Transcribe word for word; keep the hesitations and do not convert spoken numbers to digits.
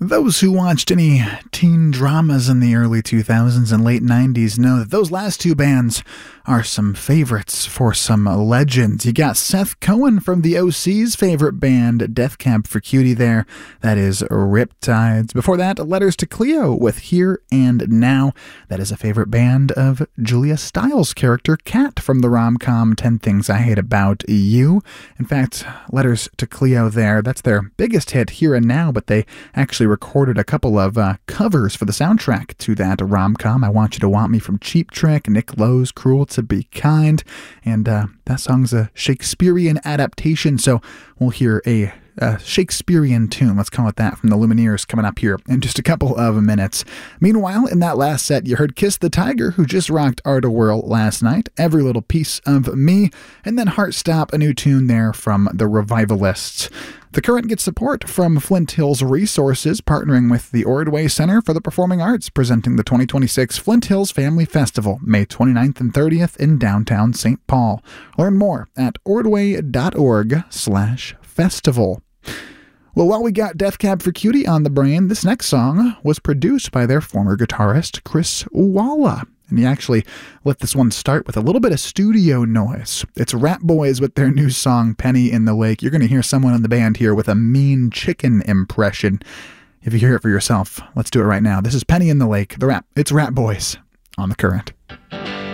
Those who watched any teen dramas in the early two thousands and late nineties know that those last two bands are some favorites for some legends. You got Seth Cohen from the O C's favorite band, Death Cab for Cutie there. That is Riptides. Before that, Letters to Cleo with Here and Now. That is a favorite band of Julia Stiles' character, Kat, from the rom-com ten Things I Hate About You. In fact, Letters to Cleo there, that's their biggest hit, Here and Now, but they actually recorded a couple of uh, covers for the soundtrack to that rom-com. I Want You to Want Me from Cheap Trick, Nick Lowe's Cruel to Be Kind, and uh, that song's a Shakespearean adaptation, so we'll hear a uh, Shakespearean tune, let's call it that, from the Lumineers coming up here in just a couple of minutes. Meanwhile, in that last set, you heard Kiss the Tiger, who just rocked Art of Whirl last night, Every Little Piece of Me, and then Heartstop, a new tune there from the Revivalists. The Current gets support from Flint Hills Resources, partnering with the Ordway Center for the Performing Arts, presenting the twenty twenty-six Flint Hills Family Festival, May twenty-ninth and thirtieth in downtown Saint Paul. Learn more at ordway.org slash festival. Well, while we got Death Cab for Cutie on the brain, this next song was produced by their former guitarist, Chris Walla. And he actually let this one start with a little bit of studio noise. It's Rat Boys with their new song, Penny in the Lake. You're going to hear someone in the band here with a mean chicken impression. If you hear it for yourself, let's do it right now. This is Penny in the Lake, the rap. It's Rat Boys on The Current.